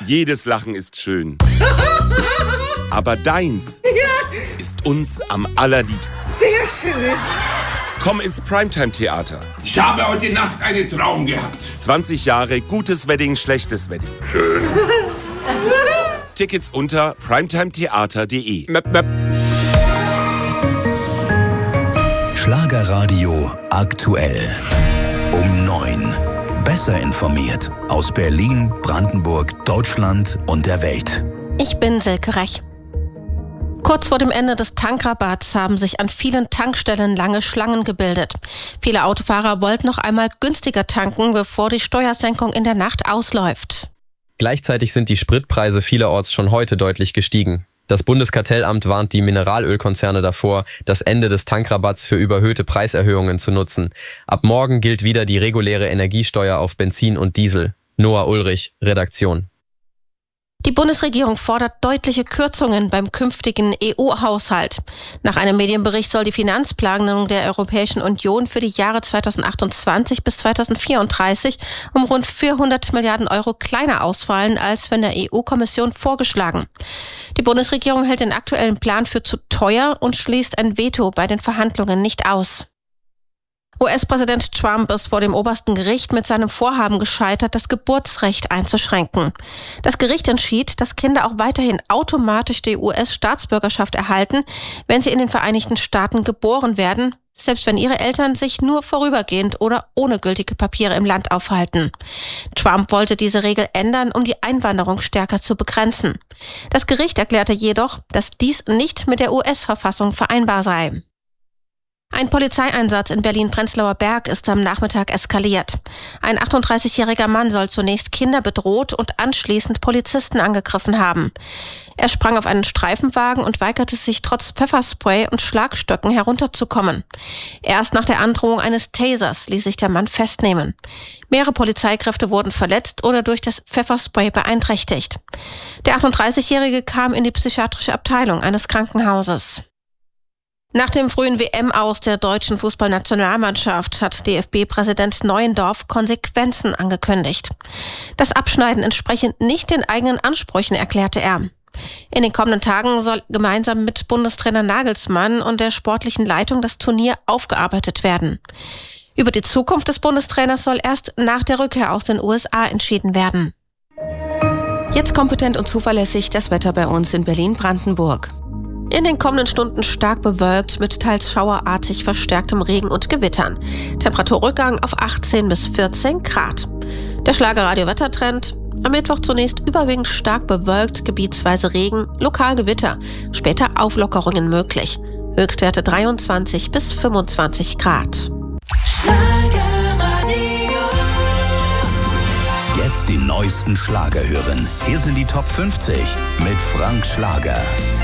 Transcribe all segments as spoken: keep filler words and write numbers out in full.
Jedes Lachen ist schön. Aber deins ist uns am allerliebsten. Sehr schön. Komm ins Primetime-Theater. Ich habe heute Nacht einen Traum gehabt. zwanzig Jahre gutes Wedding, schlechtes Wedding. Schön. Tickets unter primetimetheater punkt de. Möp, möp. Schlagerradio aktuell. Um neun. Besser informiert. Aus Berlin, Brandenburg, Deutschland und der Welt. Ich bin Silke Rech. Kurz vor dem Ende des Tankrabatts haben sich an vielen Tankstellen lange Schlangen gebildet. Viele Autofahrer wollten noch einmal günstiger tanken, bevor die Steuersenkung in der Nacht ausläuft. Gleichzeitig sind die Spritpreise vielerorts schon heute deutlich gestiegen. Das Bundeskartellamt warnt die Mineralölkonzerne davor, das Ende des Tankrabatts für überhöhte Preiserhöhungen zu nutzen. Ab morgen gilt wieder die reguläre Energiesteuer auf Benzin und Diesel. Noah Ulrich, Redaktion. Die Bundesregierung fordert deutliche Kürzungen beim künftigen E U-Haushalt. Nach einem Medienbericht soll die Finanzplanung der Europäischen Union für die Jahre zweitausendachtundzwanzig bis zweitausendvierunddreißig um rund vierhundert Milliarden Euro kleiner ausfallen als von der E U-Kommission vorgeschlagen. Die Bundesregierung hält den aktuellen Plan für zu teuer und schließt ein Veto bei den Verhandlungen nicht aus. U S-Präsident Trump ist vor dem obersten Gericht mit seinem Vorhaben gescheitert, das Geburtsrecht einzuschränken. Das Gericht entschied, dass Kinder auch weiterhin automatisch die U S-Staatsbürgerschaft erhalten, wenn sie in den Vereinigten Staaten geboren werden, selbst wenn ihre Eltern sich nur vorübergehend oder ohne gültige Papiere im Land aufhalten. Trump wollte diese Regel ändern, um die Einwanderung stärker zu begrenzen. Das Gericht erklärte jedoch, dass dies nicht mit der U S-Verfassung vereinbar sei. Ein Polizeieinsatz in Berlin-Prenzlauer Berg ist am Nachmittag eskaliert. Ein achtunddreißigjähriger Mann soll zunächst Kinder bedroht und anschließend Polizisten angegriffen haben. Er sprang auf einen Streifenwagen und weigerte sich trotz Pfefferspray und Schlagstöcken herunterzukommen. Erst nach der Androhung eines Tasers ließ sich der Mann festnehmen. Mehrere Polizeikräfte wurden verletzt oder durch das Pfefferspray beeinträchtigt. Der achtunddreißigjährige kam in die psychiatrische Abteilung eines Krankenhauses. Nach dem frühen W M-Aus der deutschen Fußballnationalmannschaft hat D F B-Präsident Neuendorf Konsequenzen angekündigt. Das Abschneiden entspreche nicht den eigenen Ansprüchen, erklärte er. In den kommenden Tagen soll gemeinsam mit Bundestrainer Nagelsmann und der sportlichen Leitung das Turnier aufgearbeitet werden. Über die Zukunft des Bundestrainers soll erst nach der Rückkehr aus den U S A entschieden werden. Jetzt kompetent und zuverlässig das Wetter bei uns in Berlin-Brandenburg. In den kommenden Stunden stark bewölkt mit teils schauerartig verstärktem Regen und Gewittern. Temperaturrückgang auf achtzehn bis vierzehn Grad. Der Schlagerradio-Wettertrend: am Mittwoch zunächst überwiegend stark bewölkt, gebietsweise Regen, lokal Gewitter, später Auflockerungen möglich. Höchstwerte dreiundzwanzig bis fünfundzwanzig Grad. Jetzt die neuesten Schlager hören. Hier sind die Top fünfzig mit Frank Schlager.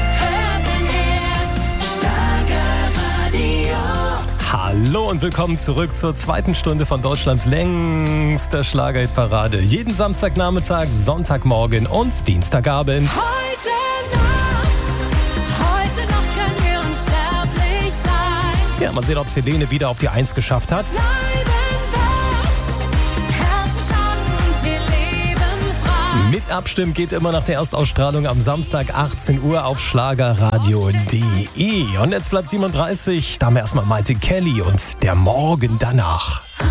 Hallo und willkommen zurück zur zweiten Stunde von Deutschlands längster Schlagerhitparade. Jeden Samstagnachmittag, Sonntagmorgen und Dienstagabend. Heute Nacht, heute Nacht können wir unsterblich sein. Ja, mal sehen, ob es Helene wieder auf die Eins geschafft hat. Bleiben wach, Herz schlagen und wir leben frei. Mit Abstimmen geht immer nach der Erstausstrahlung am Samstag achtzehn Uhr auf schlagerradio punkt de. Und jetzt Platz siebenunddreißig, da haben wir erstmal Maite Kelly und der Morgen danach.